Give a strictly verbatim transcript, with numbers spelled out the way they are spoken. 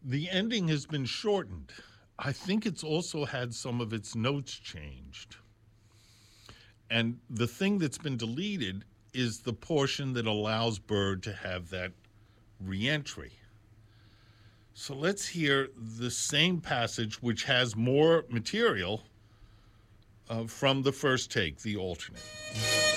The ending has been shortened. I think it's also had some of its notes changed. And the thing that's been deleted is the portion that allows Bird to have that reentry. So let's hear the same passage, which has more material uh, from the first take, the alternate.